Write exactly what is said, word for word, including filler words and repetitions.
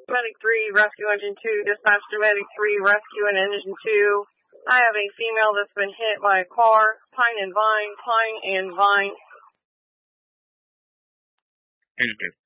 Medic three, Rescue Engine two, dispatch to Medic three, Rescue and Engine two. I have a female that's been hit by a car, Pine and Vine, Pine and Vine. Engine two.